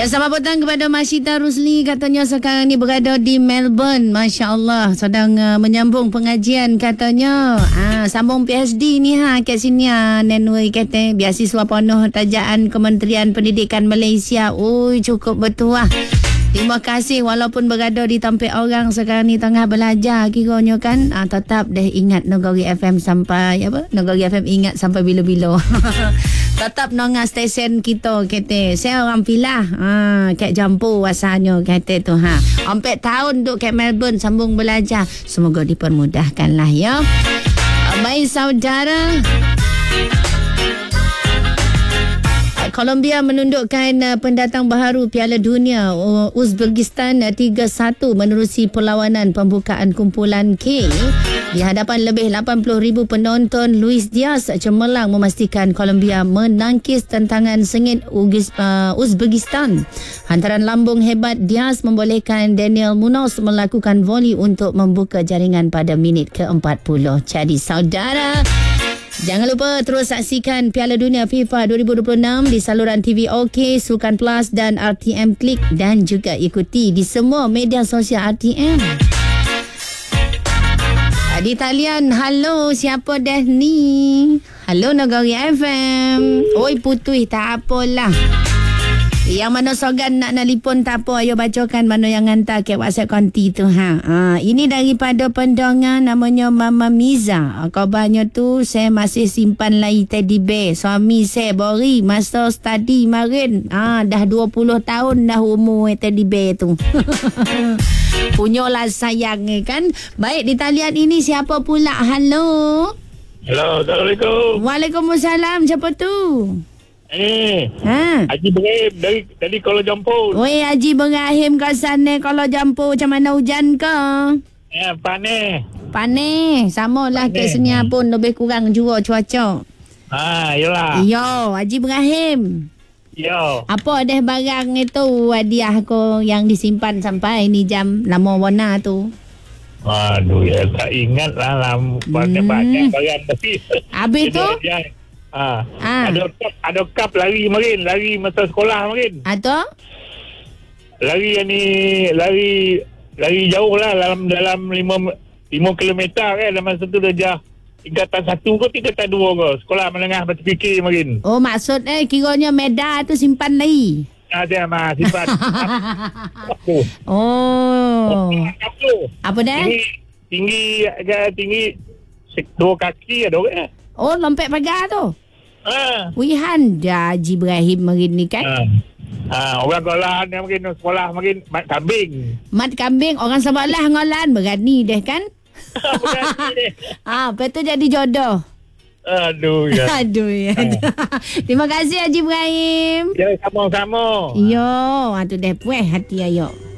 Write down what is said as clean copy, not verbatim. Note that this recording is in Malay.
Selamat petang kepada Masyita Rusli. Katanya sekarang ni berada di Melbourne. Masya Allah. Sedang menyambung pengajian katanya. Sambung PhD ni kat sini Nenway kata beasiswa penuh tajaan Kementerian Pendidikan Malaysia. Ui, cukup betul lah. Terima kasih walaupun berada di tempat orang sekarang ni tengah belajar kiranya kan. Tetap deh ingat Negeri FM sampai apa? Negeri FM ingat sampai bila-bila. Tetap nongah stesen kita kata. Saya orang Pilah. Kat Jampu asalnya kata tu 4 tahun duduk kat Melbourne sambung belajar. Semoga dipermudahkanlah ya. Baik saudara. Colombia menundukkan pendatang baharu Piala Dunia Uzbekistan 3-1 menerusi perlawanan pembukaan kumpulan K. Di hadapan lebih 80,000 penonton, Luis Diaz cemerlang memastikan Colombia menangkis tentangan sengit Uzbekistan. Hantaran lambung hebat Diaz membolehkan Daniel Munoz melakukan voli untuk membuka jaringan pada minit ke-40. Jadi saudara, jangan lupa terus saksikan Piala Dunia FIFA 2026 di saluran TV OK, Sukan Plus dan RTM Klik, dan juga ikuti di semua media sosial RTM. Di talian, halo, siapa dah ni? Halo Negeri FM. Oi, putih, tak apalah. Yang mana sogan nak nelefon tak apa, ayo bacakan mana yang hantar ke WhatsApp konti tu ini daripada pendengar namanya Mama Miza. Kabarnya tu saya masih simpan lagi teddy bear. Suami saya Bori masa study kemarin. Dah 20 tahun dah umur teddy bear tu. Punyalah sayang kan. Baik, di talian ini siapa pula? Halo. Halo, Assalamualaikum. Waalaikumsalam. Siapa tu? Haji Ibrahim dari Kuala Lumpur. Oi, Haji Ibrahim kat sana Kuala Lumpur. Macam mana hujan ke? Panas. Samalah kat sini pun lebih kurang juga cuaca. Yalah. Yo, Haji Ibrahim. Yo. Apa dah barang itu hadiah ko yang disimpan sampai ni jam lama warna tu? Aduh, ya tak ingat lah banyak barang tapi. Habis tu? Ada kap lari masa sekolah kemarin. Atau? Lari jauh lah dalam 5 kilometer kan. Dalam masa tu dah tingkatan 1 ke tingkatan 2 ke. Sekolah menengah batu fikir kemarin. Oh, maksud kiranya medal tu simpan lagi. Ada simpan. Oh. Apa dah? Tinggi 2 kaki ada orang. Oh, lompat pagar tu. Wihan dah Haji Ibrahim marin ni kan. Orang golan yang makin sekolah makin mat kambing. Orang sebelah ngolan berani deh kan. Berani deh. Lepas tu jadi jodoh. Aduh ya. Terima kasih Haji Ibrahim. Ya, sama-sama. Yo, tu deh puas hati ayo.